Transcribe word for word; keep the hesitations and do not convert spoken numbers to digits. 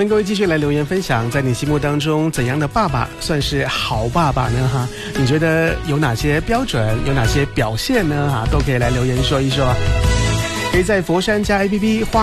欢迎各位继续来留言分享，在你心目当中怎样的爸爸算是好爸爸呢？哈，你觉得有哪些标准，有哪些表现呢？哈，都可以来留言说一说。可以在佛山加 A P P 花